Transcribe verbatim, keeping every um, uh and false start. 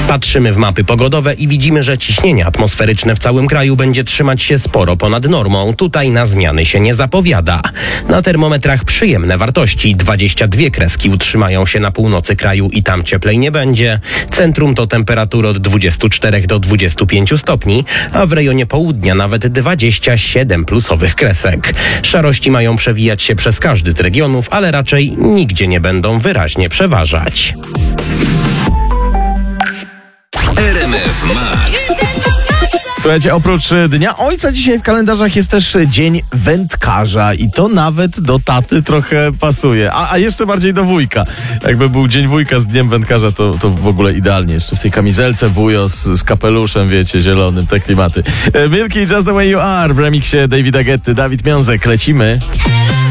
Patrzymy w mapy pogodowe i widzimy, że ciśnienie atmosferyczne w całym kraju będzie trzymać się sporo ponad normą. Tutaj na zmiany się nie zapowiada. Na termometrach przyjemne wartości. dwadzieścia dwie kreski utrzymają się na północy kraju i tam cieplej nie będzie. Centrum to temperatury od dwudziestu czterech do dwudziestu pięciu stopni, a w rejonie południa nawet dwadzieścia siedem plusowych kresek. Szarości mają przewijać się przez każdy z regionów, ale raczej nigdzie nie będą wyraźnie przeważać. R M F Max. Słuchajcie, oprócz Dnia Ojca dzisiaj w kalendarzach jest też Dzień Wędkarza i to nawet do taty trochę pasuje, a, a jeszcze bardziej do wujka. Jakby był Dzień Wujka z Dniem Wędkarza, to, to w ogóle idealnie. Jeszcze w tej kamizelce wujo z, z kapeluszem, wiecie, zielonym, te klimaty. Milky, Just the Way You Are w remiksie Davida Getty, Dawid Miązek, lecimy.